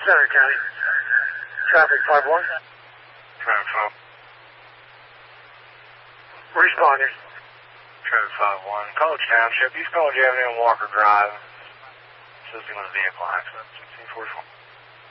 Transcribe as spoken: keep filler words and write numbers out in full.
Center County. Traffic five one. Traffic five. Responding. Traffic five one. College Township, East College Avenue and Walker Drive. Assisting with a vehicle accident. sixteen forty-four.